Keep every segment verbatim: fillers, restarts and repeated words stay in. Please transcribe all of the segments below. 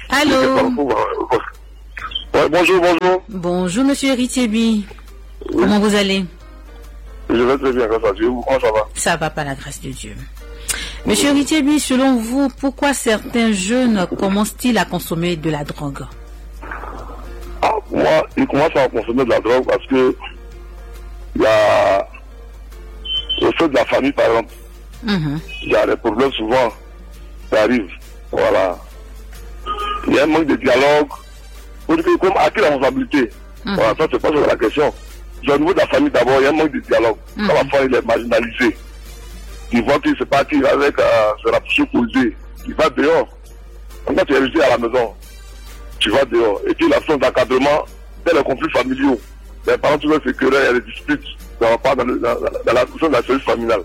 Allô. Ouais, bonjour, bonjour. Bonjour, monsieur Ritiebi. Oui. Comment vous allez? Je vais très bien, grâce à Dieu. Comment ça va? Ça va, par la grâce de Dieu. Monsieur oui. Ritiebi, selon vous, pourquoi certains jeunes commencent-ils à consommer de la drogue? Ah, moi, ils commencent à consommer de la drogue parce que il y a le fait de la famille, par exemple. Mm-hmm. Il y a des problèmes souvent qui arrivent. Voilà. Il y a un manque de dialogue. Comme à qui la responsabilité? Mm-hmm. Voilà, ça c'est pas sur la question. Au niveau de la famille d'abord, il y a un manque de dialogue. Mm-hmm. Quand l'enfant il est marginalisé, il voit qu'il ne sait pas qui avec euh, se rapprocher posée. Il va dehors. Quand tu es resté à la maison, tu vas dehors. Et puis l'absence d'encadrement, dès les conflits familiaux, les parents toujours se querellent, il y a des disputes dans, dans, le, dans, dans la question de la service familiale.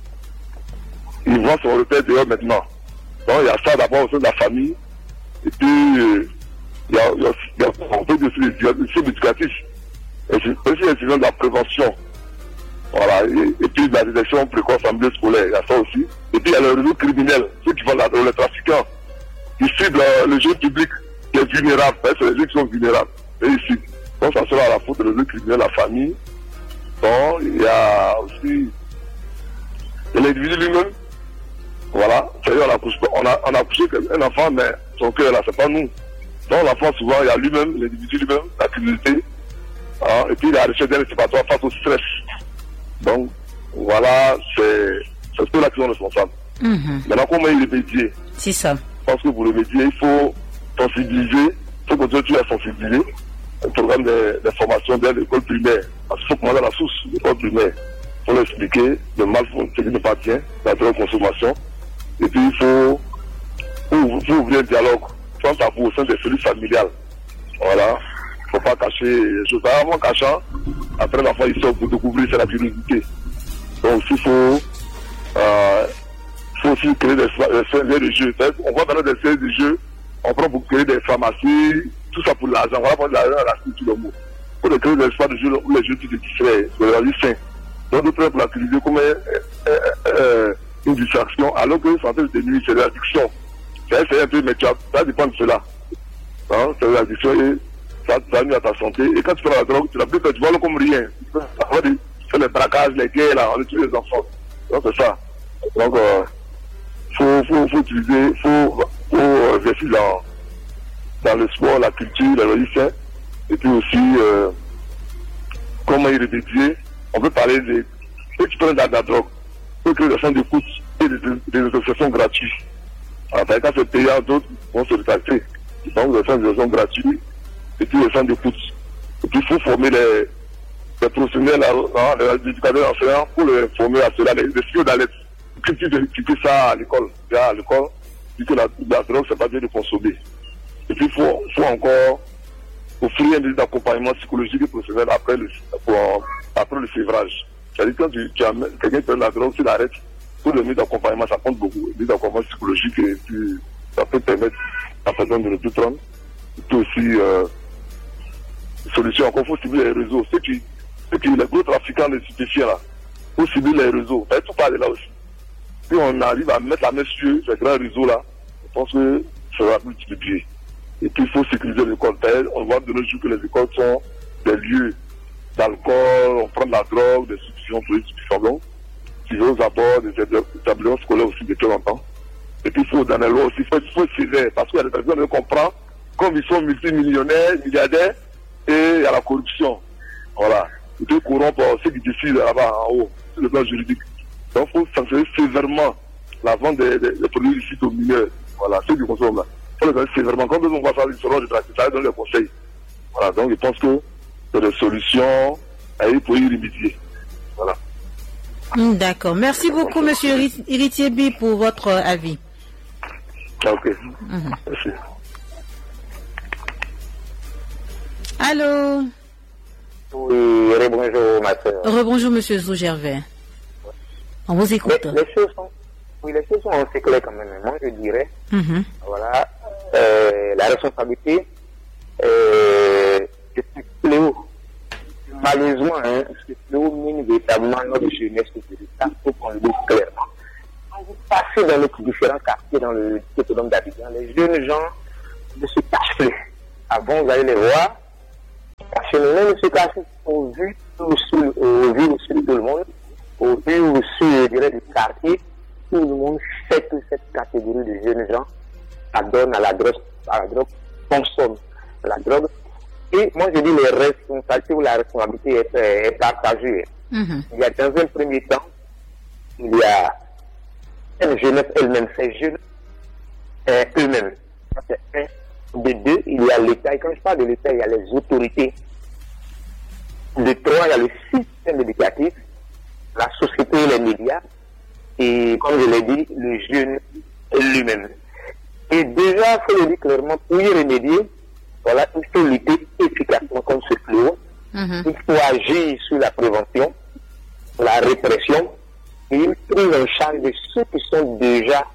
Il voit son repère dehors maintenant. Donc il y a ça d'abord au sein de la famille. Et puis euh, il y a, il y a, il y a on peut dire des systèmes éducatifs. Et aussi les systèmes de la prévention. Voilà. Et, et puis la détection précoce en milieu scolaire, il y a ça aussi. Et puis il y a le réseau criminel, ceux qui font la drogue, les trafiquants. Ils ciblent euh, le jeune public qui est vulnérable. C'est les gens qui sont vulnérables. Et ici. Donc ça sera à la faute du réseau criminel, la famille. Donc il y a aussi l'individu lui-même. Voilà, c'est-à-dire on a couché, on a, on a couché un enfant, mais son cœur là, c'est pas nous. Donc l'enfant souvent, il y a lui-même, l'individu lui-même, la criminalité, hein, et puis il y a la recherche d'un échappatoire face au stress. Donc voilà, c'est c'est ceux-là qui sont responsables. Mm-hmm. Maintenant, comment y remédier? C'est ça. Parce que pour remédier, il faut sensibiliser, il faut continuer à sensibiliser. Un programme de, de formation dès l'école primaire. Parce qu'il faut commencer à la source, l'école primaire. Il faut l'expliquer, le mal, ce qui ne pas bien, la drogue consommation. Et puis il faut, faut, faut ouvrir un dialogue sans tabou au sein des cellules familiales. Voilà. Il ne faut pas cacher les choses. Avant cachant, après l'enfant il sort pour découvrir, c'est la curiosité. Donc il faut, euh, faut aussi créer des séries de jeux. On voit dans des séries de jeux, on prend pour créer des pharmacies, tout ça pour l'argent. Voilà pour l'argent à la structure de mot. Pour créer des espaces de jeux où les jeux qui se distraient, c'est la vie saine. Donc nous prenons pour l'utiliser comme euh, euh, euh, une distraction, alors que santé de nuit, c'est l'addiction. C'est un peu, mais tu as, ça dépend de cela. Hein, c'est l'addiction et ça, ça nuit à ta santé. Et quand tu prends la drogue, tu l'as plus fait, tu vois le comme rien. Tu fais les braquages, les guerres, là, on tue les enfants. Donc c'est ça. Donc, euh, faut, faut, faut utiliser, faut, faut investir dans, dans le sport, la culture, le lycée. Et puis aussi, euh, comment y remédier. On peut parler de ceux qui prennent de la drogue. Ceux qui créent des centres d'écoute et des, des associations gratuites. Alors, quand c'est payant, d'autres vont se rétracter. Donc, des centres d'écoute gratuits et puis des centres d'écoute. Et puis, il faut former les, les professionnels, les éducateurs enseignants pour les former à cela, les, les signaux d'alerte. Qui quitter ça à l'école. À l'école, dit que la, la drogue, c'est pas bien de consommer. Et puis, il faut, faut encore offrir un lieu d'accompagnement psychologique et professionnel après le, pour, après le sévrage. C'est-à-dire que quand tu, tu as quelqu'un qui prend la drogue, tu l'arrêtes, pour le milieu d'accompagnement, ça compte beaucoup. Le milieu d'accompagnement psychologique, et puis ça peut permettre à la personne de ne plus prendre. Et puis aussi, euh, solution, encore, il faut cibler les réseaux. Ceux qui, ceux qui, les gros trafiquants de stupéfiants là, il faut cibler les réseaux. Et tout part de là aussi. Si on arrive à mettre la main sur ces grands réseaux là, je pense que ça va multiplier. Et puis il faut sécuriser l'école. On voit de nos jours que les écoles sont des lieux d'alcool, on prend de la drogue, des substitutions pour les stupéfiants. Qui vont aux abords des établissements scolaires aussi depuis longtemps. Et puis il faut dans la loi aussi, il faut, faut sévère, parce qu'il y a des personnes qui comprennent, comme ils sont multimillionnaires, milliardaires, et il y a la corruption. Voilà. Ils peuvent corrompre ceux qui décident là-bas en haut, sur le plan juridique. Donc il faut sanctionner sévèrement la vente des, des, des produits illicites aux mineurs. Voilà, ceux qui consomment là. Il faut les sanctionner sévèrement. Quand on voit ça, ils seront de pratique, ça donne les conseils. Voilà, donc je pense que c'est des solutions à y pour y remédier. Voilà. D'accord. Merci beaucoup, monsieur Ritiebi, pour votre avis. Ok. Mm-hmm. Merci. Allô? Oui, rebonjour, ma soeur. Rebonjour, monsieur Zougervais. On vous écoute. Les, les choses sont, oui, les choses sont assez claires quand même. Moi, je dirais, mm-hmm. voilà, euh, la responsabilité, euh, c'est un fléau. Malheureusement, hein, ce fléau mine véritablement notre jeunesse de l'État, il faut qu'on le dise clairement. Quand vous passez dans les différents quartiers, dans le Théodome d'Abidjan, les jeunes gens de se cacher plus. Avant, vous allez les voir, cacher le nez, se cacher au vu, au vu aussi de tout le monde, au vu aussi, je dirais, du quartier. Tout le monde sait que cette catégorie de jeunes gens adonnent à la drogue, à la drogue, consomme la drogue. Et moi, je dis les responsabilités ou la responsabilité est, est partagée. Mm-hmm. Il y a dans un premier temps, il y a la jeunesse elle-même, ces jeunes euh, eux-mêmes. C'est un. De deux, il y a l'État. Et quand je parle de l'État, il y a les autorités. De trois, il y a le système éducatif, la société et les médias. Et comme je l'ai dit, le jeune lui-même. Et déjà, il faut le dire clairement, pour y remédier, voilà, il faut lutter efficacement contre ce fléau. Mm-hmm. Il faut agir sur la prévention, la répression, et une prise en charge de ceux qui sont déjà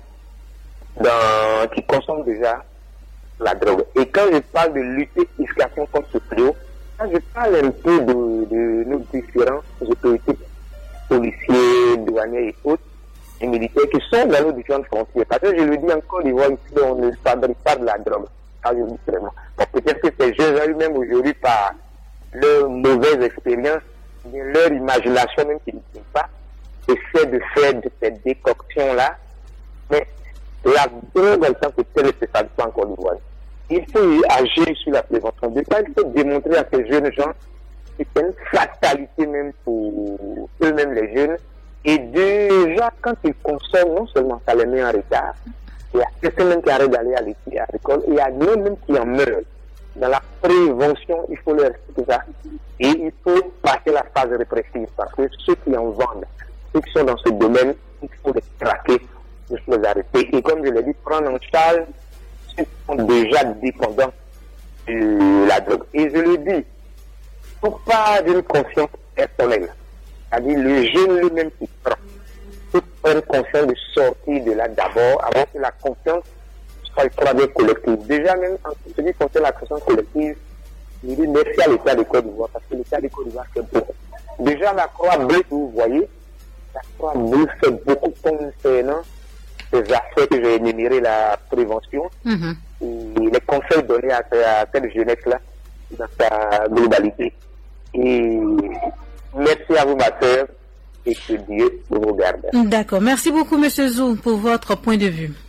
dans, qui consomment déjà la drogue. Et quand je parle de lutter efficacement contre ce fléau, quand je parle un peu de, de nos différentes autorités policiers, douaniers et autres, et militaires qui sont dans nos différentes frontières. Parce que je le dis encore, ils voient ici, on ne fabrique pas de la drogue. Ça, je dis vraiment. Donc peut-être que ces jeunes eux-mêmes aujourd'hui, par leur mauvaise expérience, leur imagination même qui ne tient pas, essaient de faire de ces décoctions-là. Mais la drogue en tant que telle ne se fabrique pas encore du voile. Il faut agir sur la prévention. De ça, il faut démontrer à ces jeunes gens que c'est une fatalité même pour eux-mêmes les jeunes. Et déjà, quand ils consomment, non seulement ça les met en retard, il y a certains même qui arrêtent d'aller à l'école, et il y a d'autres même qui en meurent. Dans la prévention, il faut leur expliquer ça. Et il faut passer la phase répressive, parce que ceux qui en vendent, ceux qui sont dans ce domaine, il faut les traquer, il faut les arrêter. Et comme je l'ai dit, prendre en charge ceux qui sont déjà dépendants de la drogue. Et je le dis, pour pas d'une conscience personnelle. C'est-à-dire le jeune lui-même qui prend. Il faut prendre conscience de sortir de là d'abord, avant que la confiance soit une travail collective. Déjà même, en ce qui concerne la conscience collective, je dis merci à l'État de Côte d'Ivoire, parce que l'État de Côte d'Ivoire fait beaucoup. Déjà la Croix-Bleue que vous voyez, la Croix-Bleue fait beaucoup concernant ces aspects que j'ai énumérés, la prévention, mm-hmm. et les conseils donnés à, à cette jeunesse-là, dans sa globalité. Et merci à vous, ma sœur, et que Dieu vous garde. D'accord. Merci beaucoup, M. Zou, pour votre point de vue.